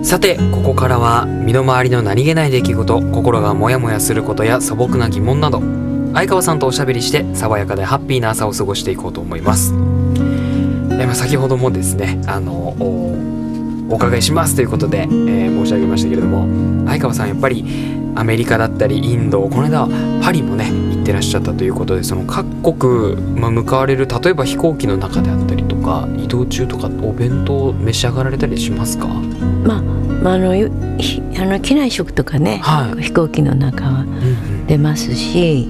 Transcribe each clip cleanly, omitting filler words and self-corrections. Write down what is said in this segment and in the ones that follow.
さてここからは身の回りの何気ない出来事、心がモヤモヤすることや素朴な疑問など、相川さんとおしゃべりして爽やかでハッピーな朝を過ごしていこうと思います。先ほどもですねお伺いしますということで、申し上げましたけれども、相川さんやっぱりアメリカだったりインド、この間パリもね行ってらっしゃったということで、その各国、向かわれる例えば飛行機の中であったりとか移動中とかお弁当召し上がられたりしますか？ 機内食とかね、はい、飛行機の中は出ますし、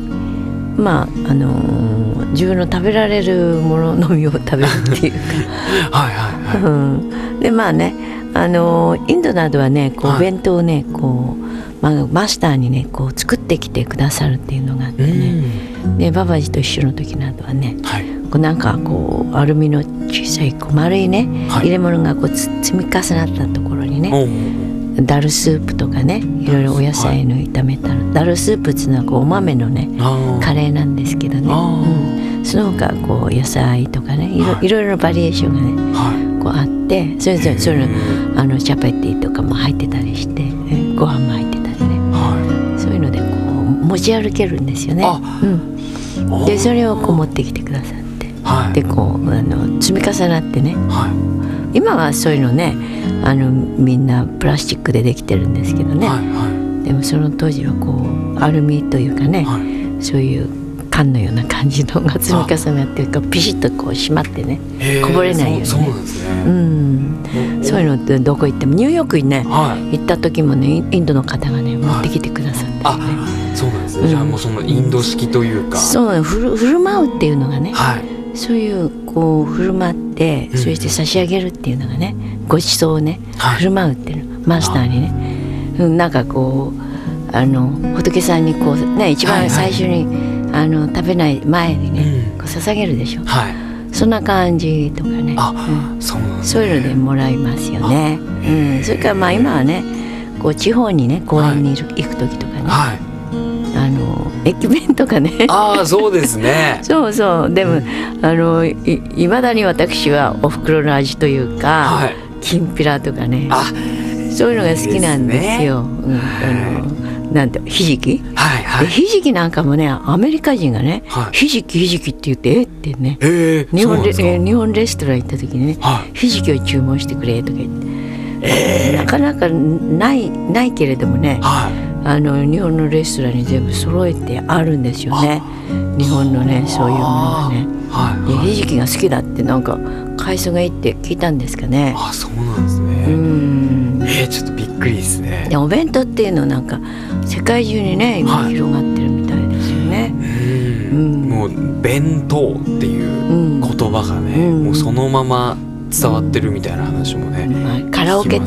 自分の食べられるもののみを食べるっていうかはいはいはい、でインドなどはねこう、はい、弁当をねこう、マスターにねこう作ってきてくださるっていうのがあってね、でババジと一緒の時などはね、はい、こうなんかこうアルミの小さいこう丸いね、はい、入れ物がこう積み重なったところにね、ダルスープとかね、いろいろお野菜の炒めた、ダルスープっていうのはこうお豆のねカレーなんですけどね、その他こう野菜とかね、いろいろバリエーションがね、こうあって、それぞれチャパティとかも入ってたりして、ご飯も入ってたりね、そういうのでこう持ち歩けるんですよね。でそれをこう持ってきてくださって、でこう積み重なってね、今はそういうのねみんなプラスチックでできてるんですけどね、でもその当時はこうアルミというかね、そういう缶のような感じのが積み重なってピシッとこう締まってね、こぼれないようにね、そういうのってどこ行っても、ニューヨークにね、行った時もねインドの方がね持ってきてくださってね、 そうなんですね、じゃあもうそのインド式というか、 そう振る舞うっていうのがね、そういうこう振る舞って、そして差し上げるっていうのがね、ご馳走をね振る舞うっていうの、マスターにね、なんかこう仏さんにこうね一番最初に食べない前にね、こう捧げるでしょ、そんな感じとかね、そういうのでもらいますよね。それから今はねこう地方にね公園に行く時とかね、駅弁とかねそうですねそうそう、でもいまだに私はお袋の味というか、きんぴらとかね、そういうのが好きなんですよ。なんてひじき、ひじきなんかもねアメリカ人がね、ひじきって言ってってね、日本レストラン行った時にね、ひじきを注文してくれとか言って、なかなかないけれどもね、日本のレストランに全部揃えてあるんですよね、日本のねそういうものがね、ひじきが好きだってなんか海藻がいいって聞いたんですかね。 そうなんですね。ちょっとびっくりですね。 でお弁当っていうのなんか世界中にね今広がってるみたいですよね。 もう弁当っていう言葉がね、もうそのまま伝わってるみたいな話もね、 カラオケって